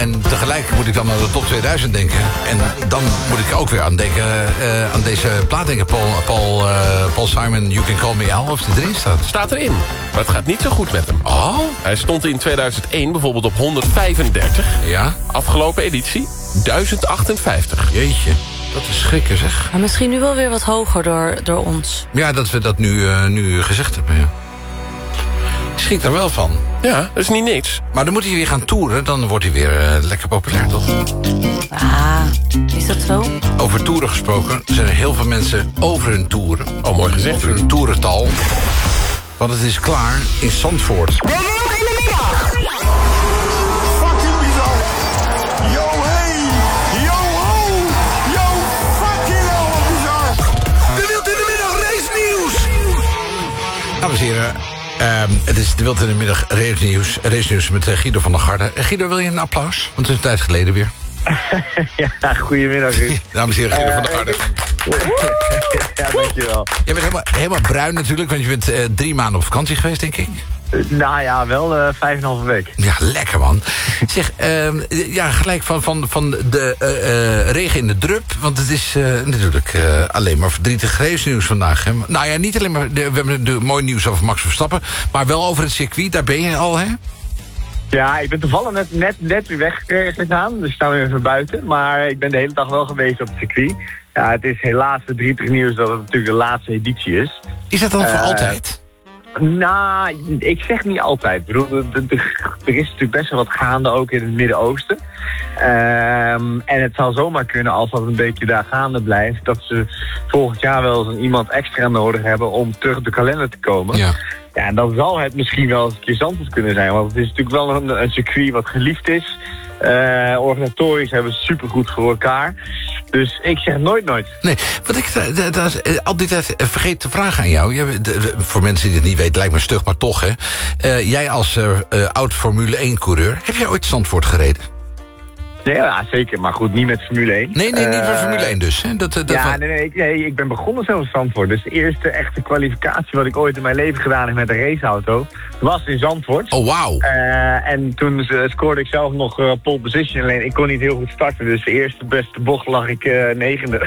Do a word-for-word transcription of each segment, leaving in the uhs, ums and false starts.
en tegelijk moet ik dan aan de top tweeduizend denken. En dan moet ik ook weer aan denken, uh, aan deze plaat denken. Paul, Paul, uh, Paul Simon, You Can Call Me Al, of die erin staat. Staat erin, maar het gaat niet zo goed met hem. Oh? Hij stond in tweeduizend één bijvoorbeeld op honderdvijfendertig. Ja? Afgelopen editie duizend achtenvijftig. Jeetje, dat is schrikken zeg. Maar misschien nu wel weer wat hoger door, door ons. Ja, dat we dat nu, uh, nu gezegd hebben, ja. Ik schrik er wel van. Ja, dat is niet niks. Maar dan moet hij weer gaan toeren, dan wordt hij weer uh, lekker populair, toch? Ah, is dat zo? Over toeren gesproken, er zijn er heel veel mensen over hun toeren. Oh, mooi gezegd. Over hun toerental. Want het is klaar in Zandvoort. Fucking bizar. Yo, hey. Yo, ho. Yo, fucking hell, wat bizar. De Wild in de Middag race nieuws. Dames en heren, um, het is de Wild in de Middag race nieuws, race nieuws met uh, Guido van der Garde. Uh, Guido, wil je een applaus? Want het is een tijd geleden weer. Ja, goedemiddag. Dames en heren, Guido uh, van der Garde. Ja, dankjewel. Je bent helemaal, helemaal bruin natuurlijk, want je bent uh, drie maanden op vakantie geweest, denk ik. Uh, nou ja, wel uh, vijf en een halve week. Ja, lekker man. Zeg, uh, ja, gelijk van, van, van de uh, uh, regen in de drup. Want het is uh, natuurlijk uh, alleen maar verdrietig race-nieuws vandaag. Hè? Nou ja, niet alleen maar, de, we hebben de, mooi nieuws over Max Verstappen. Maar wel over het circuit, daar ben je al, hè? Ja, ik ben toevallig net, net, net weer weggegaan. Dus ik sta weer even buiten. Maar ik ben de hele dag wel geweest op het circuit. Ja, het is helaas verdrietig nieuws dat het natuurlijk de laatste editie is. Is dat dan voor uh, altijd? Nou, ik zeg niet altijd. Ik bedoel, de, de, de, er is natuurlijk best wel wat gaande ook in het Midden-Oosten. Um, en het zou zomaar kunnen, als dat een beetje daar gaande blijft, dat ze volgend jaar wel eens een iemand extra nodig hebben om terug op de kalender te komen. Ja. Ja, en dan zal het misschien wel eens een keer Zandvoort kunnen zijn. Want het is natuurlijk wel een, een circuit wat geliefd is. Uh, organisatorisch hebben ze supergoed voor elkaar. Dus ik zeg nooit nooit. Nee, wat ik dat, dat, al die tijd vergeet te vragen aan jou. Je, de, de, voor mensen die het niet weten, lijkt me stug, maar toch, hè. Uh, jij als uh, uh, oud Formule één-coureur, heb jij ooit Zandvoort gereden? Ja, zeker. Maar goed, niet met Formule één. Nee, nee, niet uh, met Formule één dus. Hè? Dat, dat ja, van... nee, nee ik, nee, ik ben begonnen zelfs in Zandvoort. Dus de eerste echte kwalificatie wat ik ooit in mijn leven gedaan heb met een raceauto, was in Zandvoort. Oh, wauw. Uh, en toen uh, scoorde ik zelf nog uh, pole position. Alleen ik kon niet heel goed starten. Dus de eerste beste bocht lag ik uh, negende.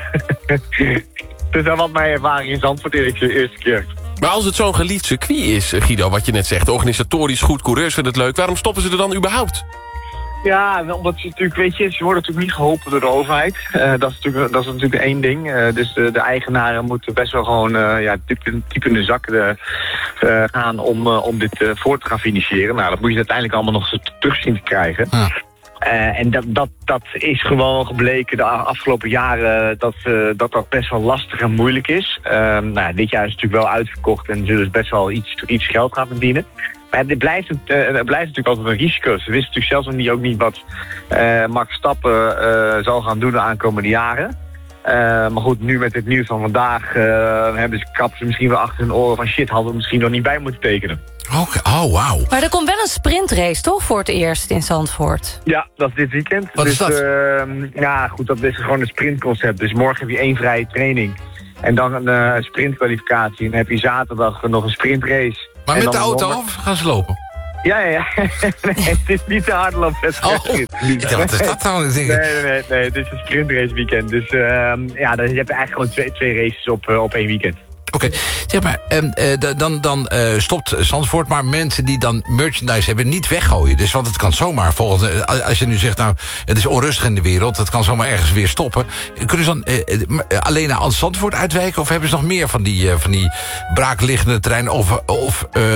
Dus dat was mijn ervaring in Zandvoort de eerste keer. Maar als het zo'n geliefd circuit is, Guido, wat je net zegt, organisatorisch goed, coureurs vinden het leuk, waarom stoppen ze er dan überhaupt? Ja, omdat ze natuurlijk, weet je, ze worden natuurlijk niet geholpen door de overheid. Uh, dat, is natuurlijk, dat is natuurlijk één ding. Uh, dus de, de eigenaren moeten best wel gewoon uh, ja, diep, diep in de zak uh, uh, gaan om, uh, om dit uh, voor te gaan financieren. Nou, dat moet je uiteindelijk allemaal nog terug zien te krijgen. Ja. Uh, en dat, dat, dat is gewoon gebleken de afgelopen jaren dat uh, dat, dat best wel lastig en moeilijk is. Uh, nou, dit jaar is het natuurlijk wel uitverkocht en zullen ze best wel iets, iets geld gaan verdienen. Maar het blijft, het, uh, het blijft natuurlijk altijd een risico. Ze wisten natuurlijk zelfs nog niet, ook niet wat uh, Max Verstappen uh, zal gaan doen de aankomende jaren. Uh, maar goed, nu met het nieuws van vandaag uh, hebben ze kappen ze misschien wel achter hun oren van shit, hadden we misschien nog niet bij moeten tekenen. Okay. Oh, wauw. Maar er komt wel een sprintrace, toch, voor het eerst in Zandvoort? Ja, dat is dit weekend. Wat dus, is dat? Uh, ja, goed, dat is gewoon een sprintconcept. Dus morgen heb je één vrije training. En dan een uh, sprintkwalificatie. En dan heb je zaterdag nog een sprintrace. Maar en met de auto zondag... of gaan ze lopen? Ja, ja, ja. Nee, het is niet de hardloopwedstrijd. Oh, ik dacht, wat is dat nou? Nee, nee, nee, nee, het is een sprintrace weekend. Dus uh, ja, dan, je hebt eigenlijk gewoon twee, twee races op, uh, op één weekend. Oké, okay. Zeg maar, uh, dan, dan uh, stopt Zandvoort, maar mensen die dan merchandise hebben niet weggooien. Dus want het kan zomaar, volgens, uh, als je nu zegt, nou, het is onrustig in de wereld, het kan zomaar ergens weer stoppen. Kunnen ze dan uh, uh, alleen naar Zandvoort uitwijken, of hebben ze nog meer van die, uh, van die braakliggende terreinen, of, of uh,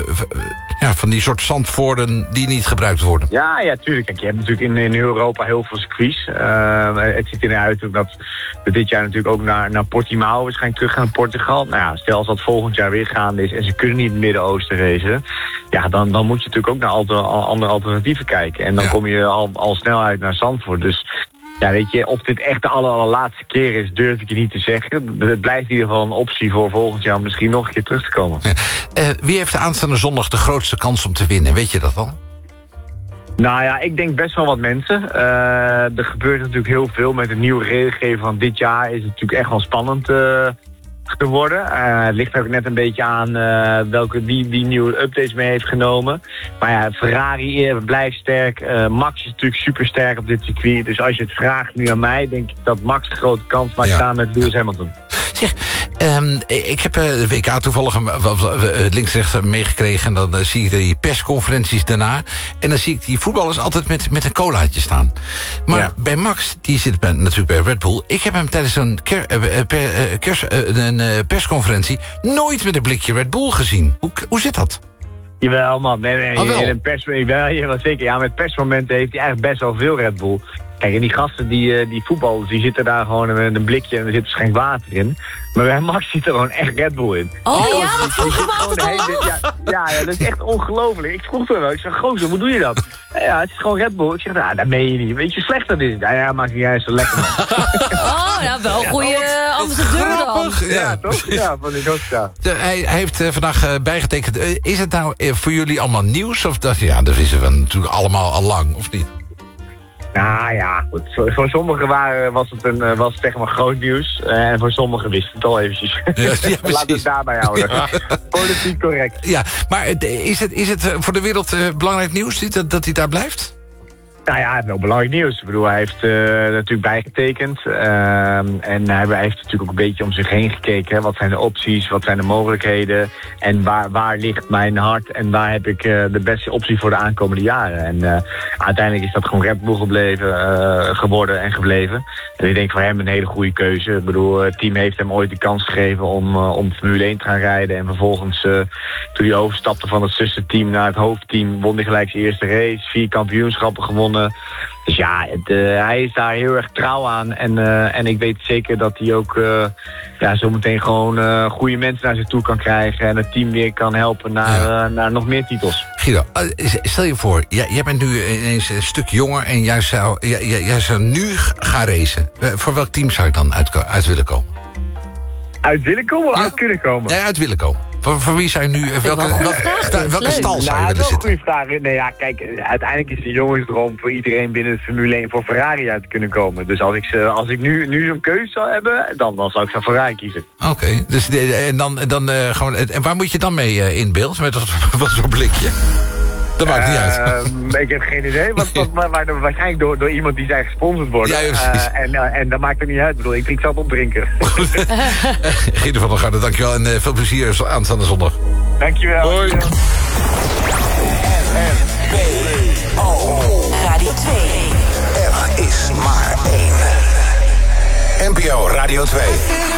ja, van die soort zandvoorden die niet gebruikt worden? Ja, ja, tuurlijk. Kijk, je hebt natuurlijk in, in Europa heel veel circuits. Uh, het ziet eruit dat we dit jaar natuurlijk ook naar, naar Portimao waarschijnlijk terug gaan naar Portugal. Nou ja, stel als dat volgend jaar weer gaande is en ze kunnen niet in het Midden-Oosten racen, ja, dan, dan moet je natuurlijk ook naar alter, andere alternatieven kijken. En dan ja. kom je al, al snel uit naar Zandvoort. Dus ja, weet je, of dit echt de aller, allerlaatste keer is, durf ik je niet te zeggen. Het blijft in ieder geval een optie voor volgend jaar om misschien nog een keer terug te komen. Ja. Uh, wie heeft de aanstaande zondag de grootste kans om te winnen? Weet je dat al? Nou ja, ik denk best wel wat mensen. Uh, er gebeurt natuurlijk heel veel met de nieuwe regelgeving van dit jaar. Is het natuurlijk echt wel spannend uh, te worden. Uh, het ligt er ook net een beetje aan uh, welke die, die nieuwe updates mee heeft genomen. Maar ja, Ferrari blijft sterk. Uh, Max is natuurlijk super sterk op dit circuit. Dus als je het vraagt nu aan mij, denk ik dat Max een grote kans maakt ja. samen met Lewis Hamilton. Zeg, um, ik heb uh, de W K toevallig uh, links-rechts meegekregen. En dan uh, zie ik die persconferenties daarna. En dan zie ik die voetballers altijd met, met een colaatje staan. Maar ja. bij Max, die zit bij, natuurlijk bij Red Bull. Ik heb hem tijdens een, ker, uh, per, uh, kers, uh, een uh, persconferentie nooit met een blikje Red Bull gezien. Hoe, hoe zit dat? Jawel man, nee, nee, oh, in een pers, wel, zeker. Ja, met persmomenten heeft hij eigenlijk best wel veel Red Bull. Kijk, en die gasten, die, die voetballers, die zitten daar gewoon met een blikje en er zit waarschijnlijk water in. Maar bij Max zit er gewoon echt Red Bull in. Oh, oh ja, dat vroeg me altijd al ja, ja, ja, dat is echt ongelooflijk. Ik vroeg er wel, ik zei, gozer, hoe doe je dat? Ja, het is gewoon Red Bull. Ik zeg, nou, dat meen je niet. Weet je, slecht dat is. Ja, ja, maak je juist zo lekker. Oh, ja, wel een goede uh, ambassadeur dan. Ja, ja, toch? Ja, van die ook, ja. De, hij, hij heeft uh, vandaag uh, bijgetekend. Uh, is het nou uh, voor jullie allemaal nieuws? Of dat, ja, dat is het natuurlijk allemaal al lang, of niet? Nou ja, goed. Voor, voor sommigen waren, was het een, was het echt maar groot nieuws. Uh, en voor sommigen wisten het al eventjes. Ja, ja, laten we het daarbij houden. Ja. Politiek correct. Ja, maar is het, is het voor de wereld uh, belangrijk nieuws dat, dat hij daar blijft? Nou ja, wel belangrijk nieuws. Ik bedoel, hij heeft uh, natuurlijk bijgetekend. Uh, en hij heeft natuurlijk ook een beetje om zich heen gekeken. Hè. Wat zijn de opties, wat zijn de mogelijkheden? En waar, waar ligt mijn hart? En waar heb ik uh, de beste optie voor de aankomende jaren? En uh, uiteindelijk is dat gewoon Red Bull gebleven, uh, geworden en gebleven. En ik denk voor hem een hele goede keuze. Ik bedoel, het team heeft hem ooit de kans gegeven om, uh, om Formule één te gaan rijden. En vervolgens, uh, toen hij overstapte van het zusterteam naar het hoofdteam, won hij gelijk zijn eerste race. Vier kampioenschappen gewonnen. Dus ja, het, uh, hij is daar heel erg trouw aan. En, uh, en ik weet zeker dat hij ook uh, ja, zometeen gewoon uh, goede mensen naar zich toe kan krijgen. En het team weer kan helpen naar, ja. uh, naar nog meer titels. Guido, uh, stel je voor, jij, jij bent nu ineens een stuk jonger en jij zou, jij, jij zou nu gaan racen. Uh, voor welk team zou je dan uit, uit willen komen? Uit willen komen of ja. uit kunnen komen? Nee, uit willen komen. Voor, voor wie zou je nu, welke, welke, welke, welke stal zou je nou, willen zitten? Dat is een goede vraag. Nee, ja, kijk, uiteindelijk is de jongensdroom voor iedereen binnen de Formule één voor Ferrari uit te kunnen komen. Dus als ik, als ik nu, nu zo'n keuze zou hebben, dan, dan zou ik voor Ferrari kiezen. Oké, okay, dus de, en dan, dan uh, gewoon, en waar moet je dan mee uh, in beeld? Met wat voor blikje? Dat maakt niet uit. Uh, ik heb geen idee. Wat, wat, maar, maar, waarschijnlijk door, door iemand die zij gesponsord wordt. Ja, uh, en, uh, en dat maakt het niet uit. Ik bedoel, ik drink zelf opdrinken. Guido van der Garde, dankjewel. En uh, veel plezier aanstaande zondag. Dankjewel. Hoi. N N B O Radio twee. Er is maar één. N P O Radio twee.